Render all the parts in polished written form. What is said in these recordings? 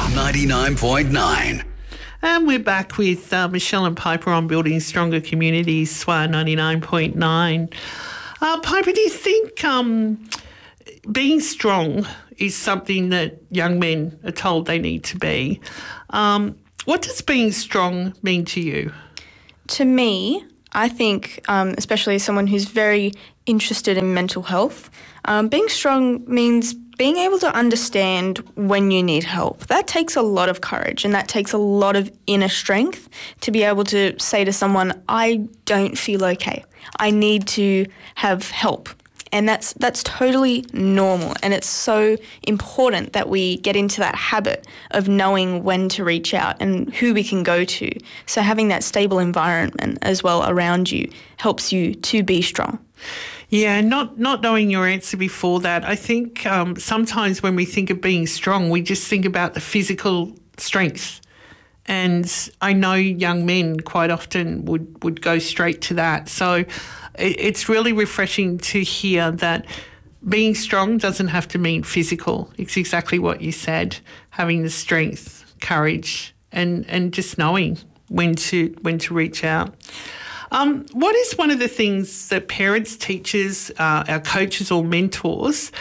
99.9. And we're back with Michelle and Piper on Building Stronger Communities, SWR 99.9. Piper, do you think being strong is something that young men are told they need to be? What does being strong mean to you? To me, I think, especially as someone who's very interested in mental health, being strong means being able to understand when you need help. That takes a lot of courage and that takes a lot of inner strength to be able to say to someone, I don't feel okay. I need to have help. And that's totally normal, and it's so important that we get into that habit of knowing when to reach out and who we can go to. So having that stable environment as well around you helps you to be strong. Yeah, not knowing your answer before that, I think sometimes when we think of being strong, we just think about the physical strength. And I know young men quite often would go straight to that. So it's really refreshing to hear that being strong doesn't have to mean physical. It's exactly what you said, having the strength, courage, and just knowing when to reach out. What is one of the things that parents, teachers, our coaches or mentors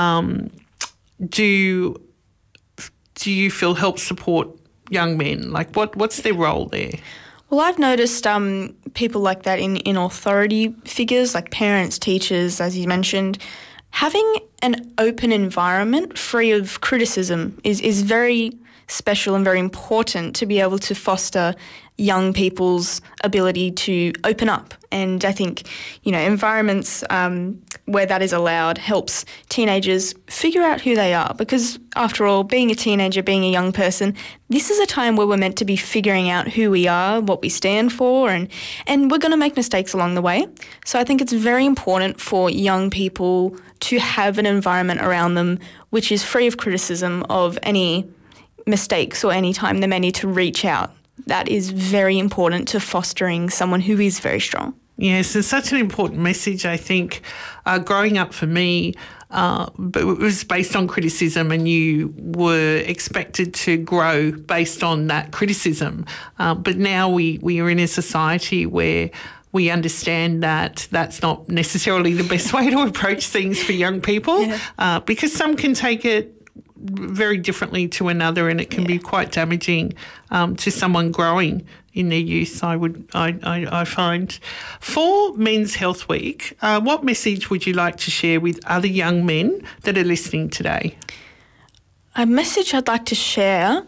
do you feel help support young men? Like what's their role there? Well, I've noticed people like that in authority figures, like parents, teachers, as you mentioned, having an open environment free of criticism is very special and very important to be able to foster young people's ability to open up. And I think, environments where that is allowed helps teenagers figure out who they are, because after all, being a teenager, being a young person, this is a time where we're meant to be figuring out who we are, what we stand for, and we're going to make mistakes along the way. So I think it's very important for young people to have an environment around them which is free of criticism of any mistakes or any time they may need to reach out. That is very important to fostering someone who is very strong. Yes, it's such an important message, I think. Growing up for me, but it was based on criticism, and you were expected to grow based on that criticism. But now we are in a society where we understand that that's not necessarily the best way to approach things for young people, because some can take it very differently to another, and it can be quite damaging to someone growing in their youth. I find. For Men's Health Week, what message would you like to share with other young men that are listening today? A message I'd like to share.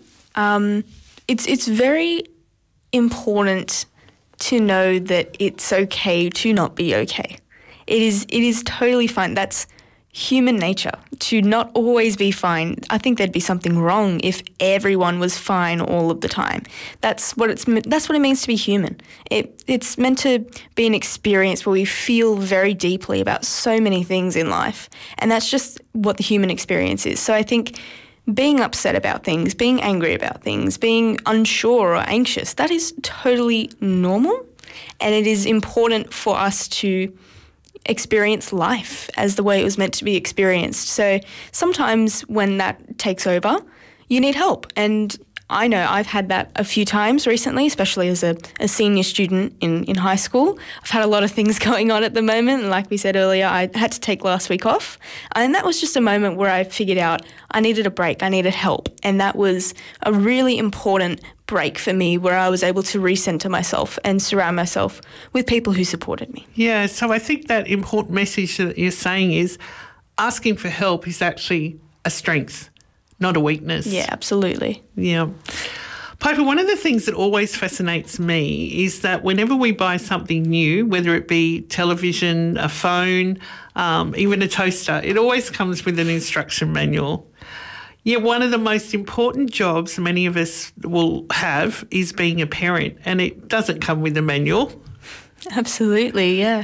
It's very important to know that it's okay to not be okay. It is totally fine. That's human nature to not always be fine. I think there'd be something wrong if everyone was fine all of the time. That's what it means to be human. It's meant to be an experience where we feel very deeply about so many things in life, and that's just what the human experience is. So I think being upset about things, being angry about things, being unsure or anxious, that is totally normal, and it is important for us to experience life as the way it was meant to be experienced. So sometimes when that takes over, you need help. And I know I've had that a few times recently, especially as a senior student in high school. I've had a lot of things going on at the moment, and like we said earlier, I had to take last week off. And that was just a moment where I figured out I needed a break, I needed help. And that was a really important break for me, where I was able to recenter myself and surround myself with people who supported me. Yeah, so I think that important message that you're saying is asking for help is actually a strength, not a weakness. Yeah, absolutely. Yeah. Piper, one of the things that always fascinates me is that whenever we buy something new, whether it be television, a phone, even a toaster, it always comes with an instruction manual. Yeah, one of the most important jobs many of us will have is being a parent, and it doesn't come with a manual. Absolutely, yeah.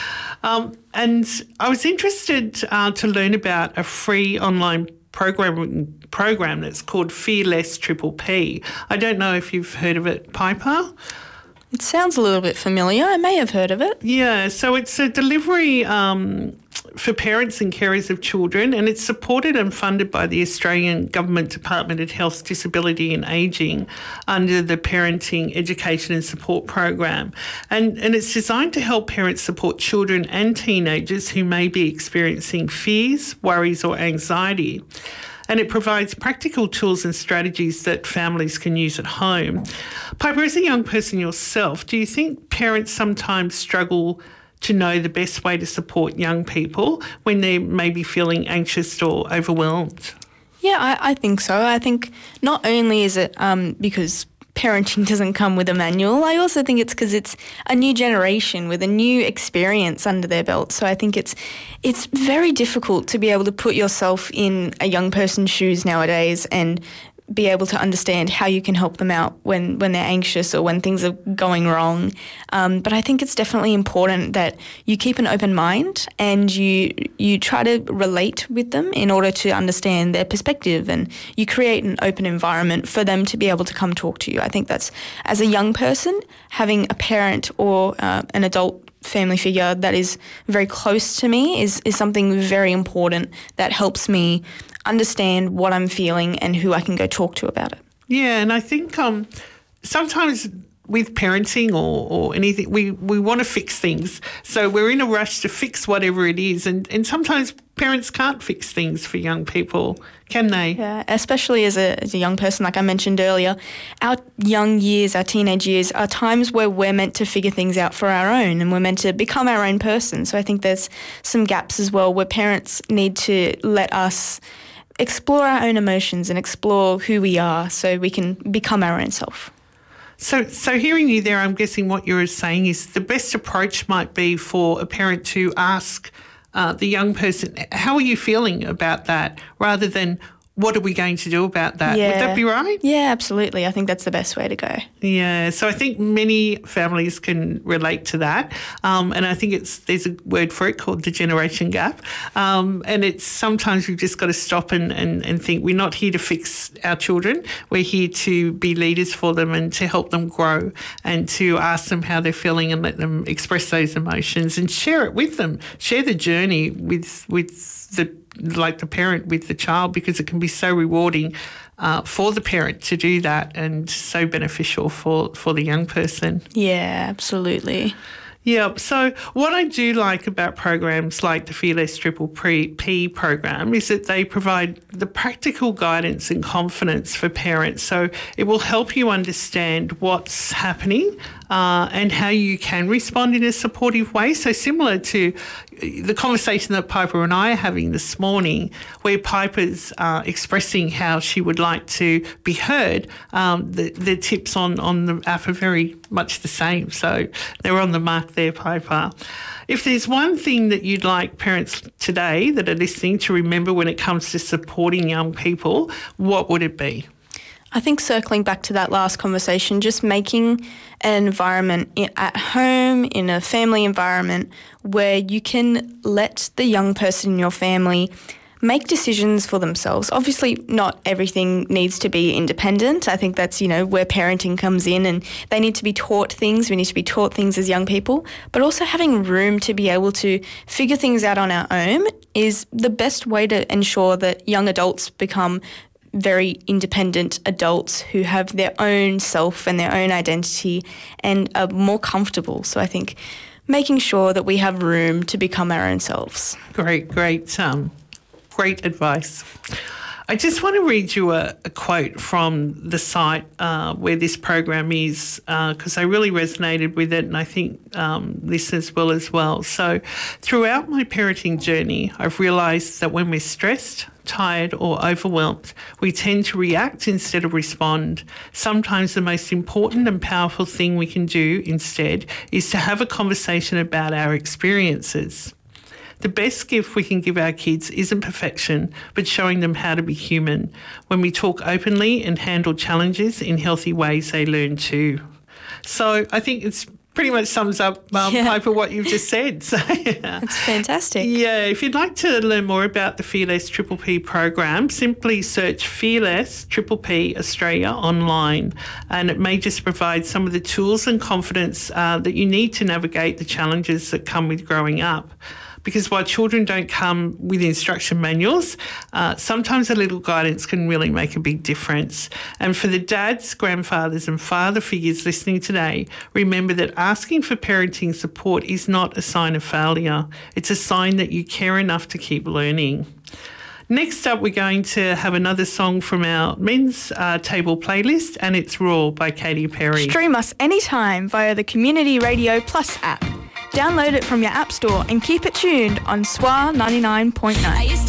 And I was interested to learn about a free online program that's called Fearless Triple P. I don't know if you've heard of it, Piper. It sounds a little bit familiar. I may have heard of it. Yeah, so it's a delivery for parents and carers of children, and it's supported and funded by the Australian Government Department of Health, Disability and Ageing under the Parenting Education and Support Program. And it's designed to help parents support children and teenagers who may be experiencing fears, worries or anxiety. And it provides practical tools and strategies that families can use at home. Piper, as a young person yourself, do you think parents sometimes struggle to know the best way to support young people when they may be feeling anxious or overwhelmed? Yeah, I think so. I think not only is it because parenting doesn't come with a manual, I also think it's because it's a new generation with a new experience under their belt. So I think it's very difficult to be able to put yourself in a young person's shoes nowadays and be able to understand how you can help them out when they're anxious or when things are going wrong. But I think it's definitely important that you keep an open mind and you try to relate with them in order to understand their perspective, and you create an open environment for them to be able to come talk to you. I think that's, as a young person, having a parent or an adult family figure that is very close to me is something very important that helps me understand what I'm feeling and who I can go talk to about it. Yeah, and I think sometimes with parenting or anything, we want to fix things. So we're in a rush to fix whatever it is. And sometimes parents can't fix things for young people, can they? Yeah, especially as a young person, like I mentioned earlier. Our young years, our teenage years, are times where we're meant to figure things out for our own and we're meant to become our own person. So I think there's some gaps as well where parents need to let us explore our own emotions and explore who we are so we can become our own self. So hearing you there, I'm guessing what you're saying is the best approach might be for a parent to ask the young person, how are you feeling about that, rather than what are we going to do about that? Yeah. Would that be right? Yeah, absolutely. I think that's the best way to go. Yeah, so I think many families can relate to that. And I think there's a word for it called the generation gap. And it's sometimes we've just got to stop and think we're not here to fix our children. We're here to be leaders for them and to help them grow and to ask them how they're feeling and let them express those emotions and share it with them. Share the journey with the parent with the child, because it can be so rewarding for the parent to do that and so beneficial for the young person. Yeah, absolutely. Yeah, so what I do like about programs like the Fearless Triple P program is that they provide the practical guidance and confidence for parents. So it will help you understand what's happening and how you can respond in a supportive way. So similar to the conversation that Piper and I are having this morning, where Piper's expressing how she would like to be heard, the tips on the app are very much the same. So they're on the mark there, Piper. If there's one thing that you'd like parents today that are listening to remember when it comes to supporting young people, what would it be? I think circling back to that last conversation, just making an environment at home, in a family environment, where you can let the young person in your family make decisions for themselves. Obviously, not everything needs to be independent. I think that's, where parenting comes in, and they need to be taught things. We need to be taught things as young people, but also having room to be able to figure things out on our own is the best way to ensure that young adults become very independent adults who have their own self and their own identity and are more comfortable. So I think making sure that we have room to become our own selves. Great advice. I just want to read you a quote from the site where this program is, because I really resonated with it, and I think listeners will as well. So, throughout my parenting journey, I've realised that when we're stressed, tired or overwhelmed, we tend to react instead of respond. Sometimes the most important and powerful thing we can do instead is to have a conversation about our experiences. The best gift we can give our kids isn't perfection, but showing them how to be human. When we talk openly and handle challenges in healthy ways, they learn too. So I think it's pretty much sums up, Piper, what you've just said. So, That's fantastic. Yeah, if you'd like to learn more about the Fearless Triple P program, simply search Fearless Triple P Australia online, and it may just provide some of the tools and confidence that you need to navigate the challenges that come with growing up. Because while children don't come with instruction manuals, sometimes a little guidance can really make a big difference. And for the dads, grandfathers and father figures listening today, remember that asking for parenting support is not a sign of failure. It's a sign that you care enough to keep learning. Next up, we're going to have another song from our men's table playlist, and it's Raw by Katy Perry. Stream us anytime via the Community Radio Plus app. Download it from your app store and keep it tuned on SWA 99.9.